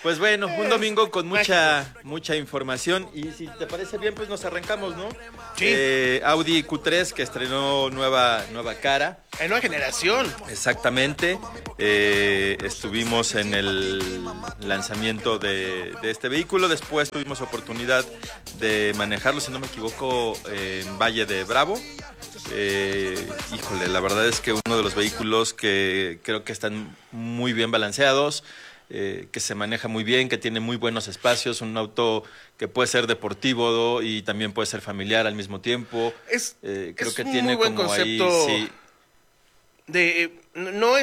Pues bueno, un domingo con mucha información y si te parece bien, pues nos arrancamos, ¿no? Sí. Audi Q3 que estrenó nueva cara. Hay nueva generación. Exactamente. Estuvimos en el lanzamiento de este vehículo. Después tuvimos oportunidad de manejarlo, si no me equivoco, en Valle de Bravo. Híjole, la verdad es que uno de los vehículos que creo que están muy bien balanceados, que se maneja muy bien, que tiene muy buenos espacios, un auto que puede ser deportivo y también puede ser familiar al mismo tiempo. Creo es que un tiene muy buen como concepto ahí, sí. No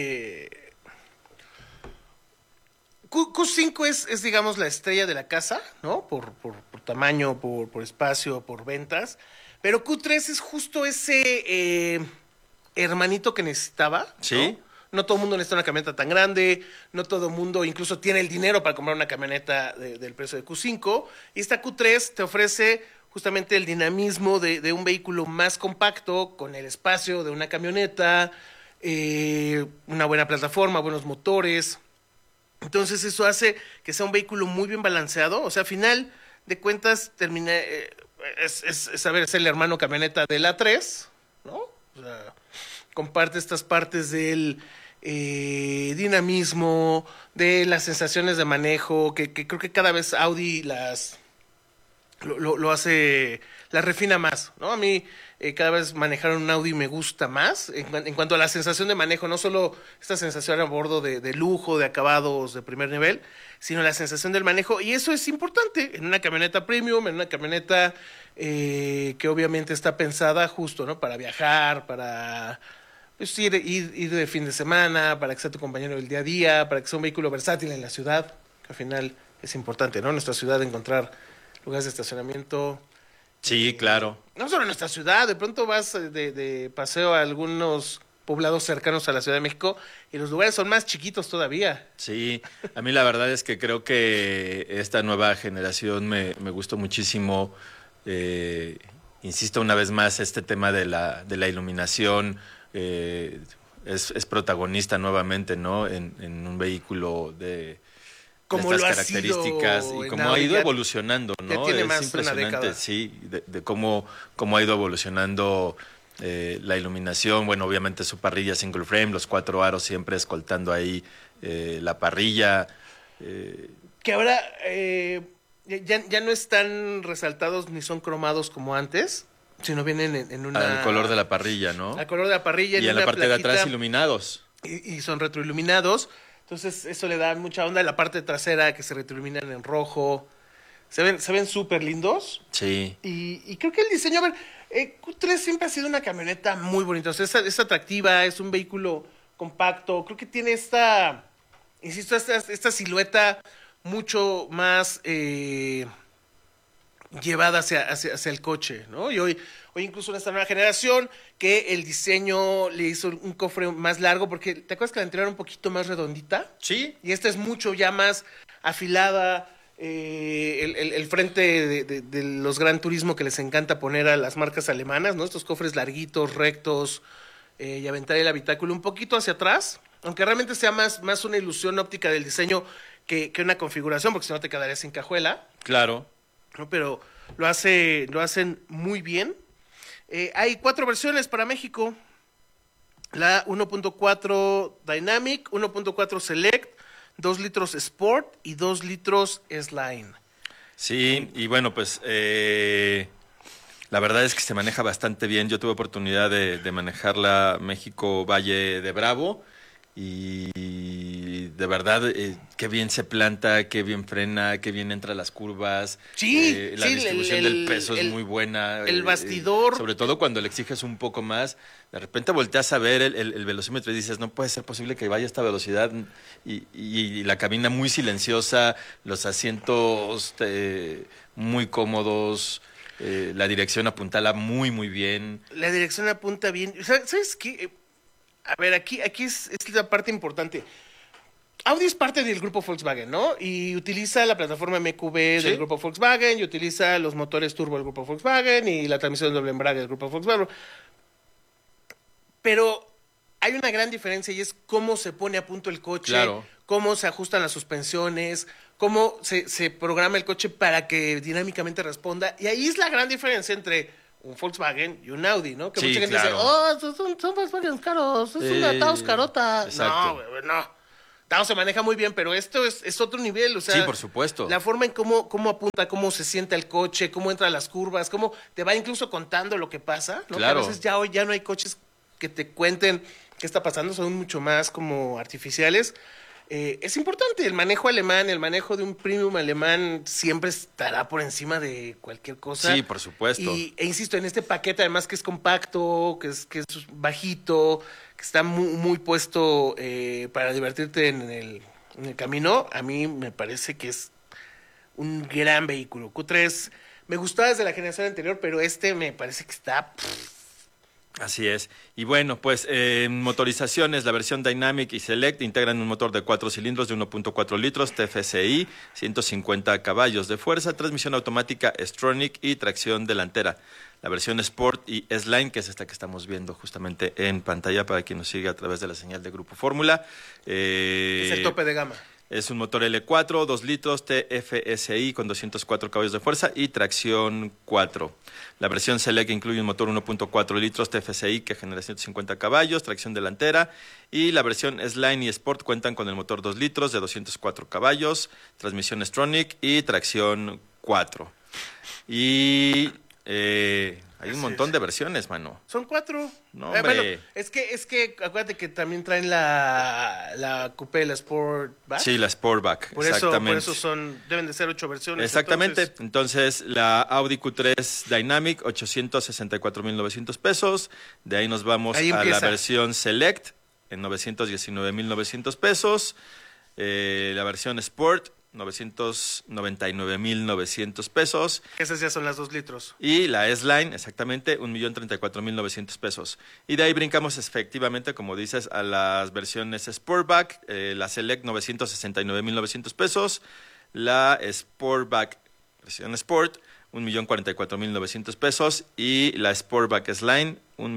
Q5 es, digamos, la estrella de la casa, ¿no? Por tamaño, por espacio, por ventas. Pero Q3 es justo ese hermanito que necesitaba, ¿no? Sí. No todo el mundo necesita una camioneta tan grande, no todo el mundo incluso tiene el dinero para comprar una camioneta del precio de Q5. Y esta Q3 te ofrece justamente el dinamismo de un vehículo más compacto, con el espacio de una camioneta, una buena plataforma, buenos motores. Entonces eso hace que sea un vehículo muy bien balanceado. O sea, a final de cuentas termina, es el hermano camioneta del A3, ¿no? O sea, comparte estas partes del dinamismo, de las sensaciones de manejo, que creo que cada vez Audi lo hace, la refina más, ¿no? A mí cada vez manejar un Audi me gusta más en cuanto a la sensación de manejo, no solo esta sensación a bordo de lujo, de acabados de primer nivel, sino la sensación del manejo, y eso es importante en una camioneta premium, en una camioneta que obviamente está pensada justo, ¿no? Para viajar, para pues, ir de fin de semana, para que sea tu compañero del día a día, para que sea un vehículo versátil en la ciudad, que al final es importante, ¿no? En nuestra ciudad encontrar lugares de estacionamiento. Sí, claro. No solo en nuestra ciudad, de pronto vas de paseo a algunos poblados cercanos a la Ciudad de México y los lugares son más chiquitos todavía. Sí, a mí la verdad es que creo que esta nueva generación me gustó muchísimo. Insisto una vez más, este tema de la iluminación es protagonista nuevamente, ¿no? En un vehículo de Como estas lo ha características sido y en cómo ha Audi, ido ya evolucionando, ¿no? tiene Es más de una impresionante, década. sí, de cómo ha ido evolucionando la iluminación. Bueno, obviamente su parrilla single frame, los 4 aros siempre escoltando ahí la parrilla. Que ahora ya no están resaltados ni son cromados como antes, sino vienen en una... Al color de la parrilla, ¿no? Al color de la parrilla, Y en la una parte de atrás plaquita, iluminados. y son retroiluminados. Entonces eso le da mucha onda. La parte trasera que se retroiluminan en rojo. Se ven súper lindos. Sí. Y creo que el diseño, a ver, Q3 siempre ha sido una camioneta muy bonita. O sea, es atractiva, es un vehículo compacto. Creo que tiene insisto, esta silueta mucho más llevada hacia el coche, ¿no? Y hoy incluso en esta nueva generación, que el diseño le hizo un cofre más largo, porque ¿te acuerdas que la anterior era un poquito más redondita? Sí. Y esta es mucho ya más afilada. El frente de los Gran Turismo que les encanta poner a las marcas alemanas, ¿no? Estos cofres larguitos, rectos, y aventar el habitáculo un poquito hacia atrás, aunque realmente sea más una ilusión óptica del diseño que una configuración, porque si no te quedarías sin cajuela, Claro. ¿no? Pero lo hacen muy bien. Hay 4 versiones para México. La 1.4 Dynamic, 1.4 Select, 2 litros Sport y 2 litros S-Line. Sí, y bueno, pues la verdad es que se maneja bastante bien. Yo tuve oportunidad de manejar México Valle de Bravo y de verdad qué bien se planta, qué bien frena, qué bien entra a las curvas. Sí, la sí, distribución del peso es muy buena. El bastidor. Sobre todo cuando le exiges un poco más. De repente volteas a ver el velocímetro y dices, no puede ser posible que vaya a esta velocidad. Y la cabina muy silenciosa, los asientos muy cómodos, la dirección apuntala muy, muy bien. La dirección apunta bien. ¿Sabes qué? A ver, aquí es la parte importante. Audi es parte del grupo Volkswagen, ¿no? Y utiliza la plataforma MQB del grupo Volkswagen, y utiliza los motores turbo del grupo Volkswagen y la transmisión doble embrague del grupo Volkswagen. Pero hay una gran diferencia y es cómo se pone a punto el coche, Claro. cómo se ajustan las suspensiones, cómo se programa el coche para que dinámicamente responda. Y ahí es la gran diferencia entre un Volkswagen y un Audi, ¿no? Que Sí, mucha gente claro. dice, son Volkswagen caros, es una Taos carota. exacto. No, güey, no. Taos se maneja muy bien, pero esto es otro nivel, o sea. Sí, por supuesto. La forma en cómo apunta, cómo se siente el coche, cómo entra a las curvas, cómo te va incluso contando lo que pasa, ¿no? Claro. Que a veces ya hoy ya no hay coches que te cuenten qué está pasando, son mucho más como artificiales. Es importante, el manejo alemán, el manejo de un premium alemán siempre estará por encima de cualquier cosa. Sí, por supuesto. E insisto, en este paquete además que es compacto, que es bajito, que está muy puesto para divertirte en el camino, a mí me parece que es un gran vehículo. Q3 me gustaba desde la generación anterior, pero este me parece que está... Así es. Y bueno, pues en motorizaciones, la versión Dynamic y Select integran un motor de 4 cilindros de 1.4 litros, TFSI, 150 caballos de fuerza, transmisión automática S-Tronic y tracción delantera. La versión Sport y S-Line, que es esta que estamos viendo justamente en pantalla para quien nos sigue a través de la señal de Grupo Fórmula. es el tope de gama. Es un motor L4, 2 litros, TFSI con 204 caballos de fuerza y tracción 4. La versión Select incluye un motor 1.4 litros TFSI que genera 150 caballos, tracción delantera. Y la versión S-Line y Sport cuentan con el motor 2 litros de 204 caballos, transmisión S-Tronic y tracción 4. Y hay un montón de versiones, mano. Son 4. No, hombre. Bueno, es que acuérdate que también traen la Coupé, la Sportback. Sí, la Sportback, exactamente. Por eso deben de ser 8 versiones. Exactamente. Entonces, la Audi Q3 Dynamic, 864,900 pesos. De ahí nos vamos Ahí a la empieza. versión Select, en 919,900 pesos. La versión Sport, 999,900 pesos. Esas ya son las 2 litros. Y la S-Line, exactamente, 1,034,900 pesos. Y de ahí brincamos efectivamente, como dices, a las versiones Sportback, la Select 969,900 pesos, la Sportback versión Sport 1,044,900 pesos y la Sportback S-Line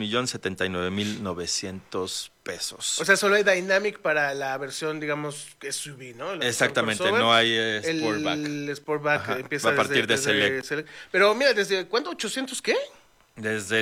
1,079,900 pesos. O sea, solo hay Dynamic para la versión, digamos, SUV, ¿no? La Exactamente, crossover. no hay Sportback. El Sportback Ajá, empieza va a partir de desde Select. Pero mira, ¿desde cuánto? ¿800 qué? Desde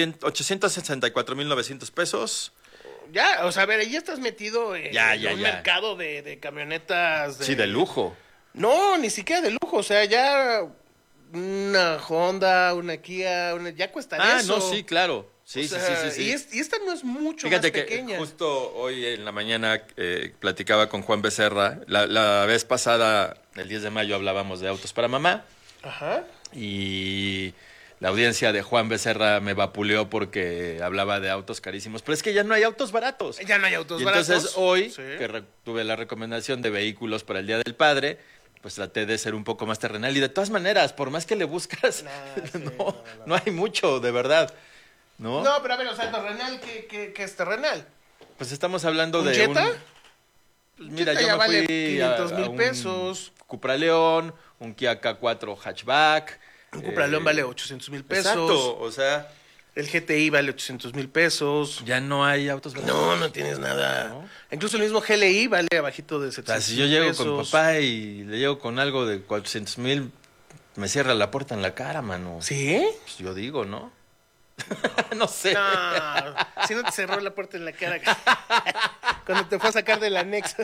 864,900 pesos. Ya, o sea, a ver, ahí ya estás metido en un Ya. mercado de camionetas. Sí, de lujo. No, ni siquiera de lujo, o sea, ya una Honda, una Kia, ya cuestan eso. No, sí, claro. Sí, O sea, sí. Y esta no es mucho Fíjate más que pequeña. justo hoy en la mañana platicaba con Juan Becerra. La vez pasada, el 10 de mayo, hablábamos de autos para mamá. Ajá. Y la audiencia de Juan Becerra me vapuleó porque hablaba de autos carísimos. Pero es que ya no hay autos baratos. Ya no hay autos Y baratos. entonces hoy, Sí. que tuve la recomendación de vehículos para el Día del Padre, pues traté de ser un poco más terrenal. Y de todas maneras, por más que le buscas, no hay mucho, de verdad. ¿No? No, pero a ver, o sea, terrenal, ¿qué es terrenal? Pues estamos hablando ¿Un de Jetta? Pues mira, Jetta yo ya me vale fui 500,000 un pesos. Cupra León, un Kia K4 hatchback. Un Cupra León vale 800,000 pesos. Exacto, o sea, El GTI vale 800,000 pesos. ya no hay autos baratos. No tienes nada. ¿No? Incluso el mismo GLI vale abajito de O sea, 700,000 si yo llego pesos. con papá y le llego con algo de 400,000, me cierra la puerta en la cara, mano. ¿Sí? Pues yo digo, ¿no? No sé. No, si no te cerró la puerta en la cara cuando te fue a sacar del anexo.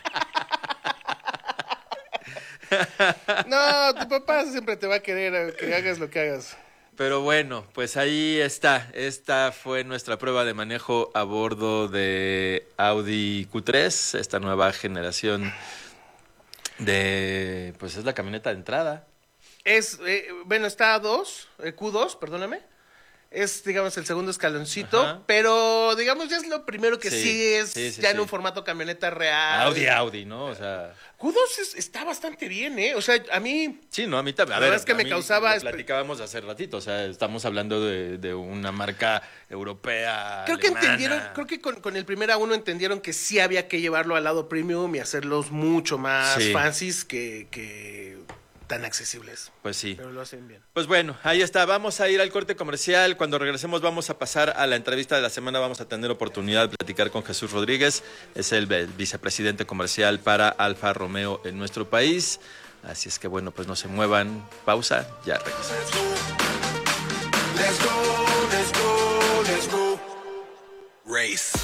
No, tu papá siempre te va a querer que hagas lo que hagas. Pero bueno, pues ahí está. Esta fue nuestra prueba de manejo a bordo de Audi Q3, esta nueva generación de... Pues es la camioneta de entrada. Bueno, está Q2, perdóname. Es, digamos, el segundo escaloncito, Ajá. pero, digamos, ya es lo primero que Sí, sí es sí, ya en sí. un formato camioneta real. Audi, ¿no? O sea... Q2 está bastante bien, ¿eh? O sea, a mí... Sí, no, a mí también. A La ver, verdad es que a me mí causaba lo platicábamos hace ratito, o sea, estamos hablando de una marca europea. Creo que alemana. entendieron, creo que con el primer A1 entendieron que sí había que llevarlo al lado premium y hacerlos mucho más Sí. fancies que tan accesibles. Pues sí. Pero lo hacen bien. Pues bueno, ahí está. Vamos a ir al corte comercial. Cuando regresemos vamos a pasar a la entrevista de la semana. Vamos a tener oportunidad de platicar con Jesús Rodríguez. Es el vicepresidente comercial para Alfa Romeo en nuestro país. Así es que bueno, pues no se muevan. Pausa, ya regresamos. Let's go, let's go, let's go. Race.